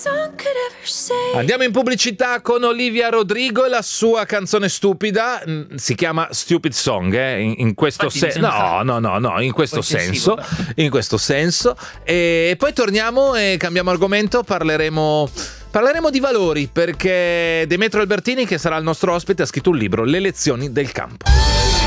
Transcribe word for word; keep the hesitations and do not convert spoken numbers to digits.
Andiamo in pubblicità con Olivia Rodrigo e la sua canzone stupida, si chiama Stupid Song, eh? in, in questo senso. No, no, no, no, in questo senso, in questo senso. E poi torniamo e cambiamo argomento, parleremo Parleremo di valori, perché Demetrio Albertini, che sarà il nostro ospite, ha scritto un libro, Le lezioni del campo.